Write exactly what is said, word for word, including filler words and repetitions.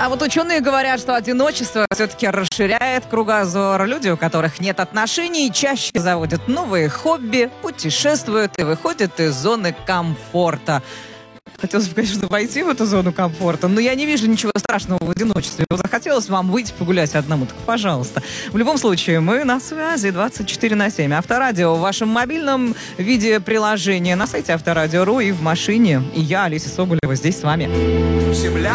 А вот ученые говорят, что одиночество все-таки расширяет кругозор. Люди, у которых нет отношений, чаще заводят новые хобби, путешествуют и выходят из зоны комфорта. Хотелось бы, конечно, войти в эту зону комфорта, но я не вижу ничего страшного в одиночестве. Захотелось вам выйти погулять одному, так пожалуйста. В любом случае, мы на связи двадцать четыре на семь. Авторадио в вашем мобильном виде приложения на сайте авторадио точка ру и в машине. И я, Олеся Соболева, здесь с вами. Земля